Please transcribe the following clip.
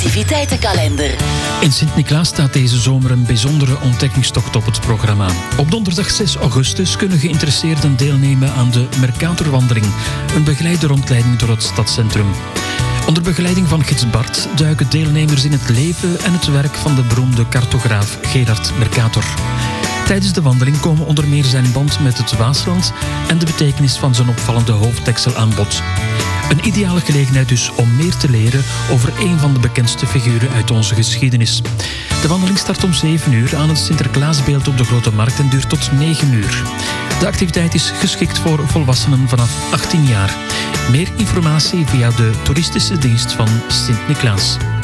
activiteitenkalender. In Sint-Niklaas staat deze zomer een bijzondere ontdekkingstocht op het programma. Op donderdag 6 augustus kunnen geïnteresseerden deelnemen aan de Mercatorwandeling, een begeleide rondleiding door het stadscentrum. Onder begeleiding van gids Bart duiken deelnemers in het leven en het werk van de beroemde cartograaf Gerard Mercator. Tijdens de wandeling komen onder meer zijn band met het Waasland en de betekenis van zijn opvallende hoofddeksel aan bod. Een ideale gelegenheid dus om meer te leren over een van de bekendste figuren uit onze geschiedenis. De wandeling start om 7 uur aan het Sinterklaasbeeld op de Grote Markt en duurt tot 9 uur. De activiteit is geschikt voor volwassenen vanaf 18 jaar. Meer informatie via de toeristische dienst van Sint-Niklaas.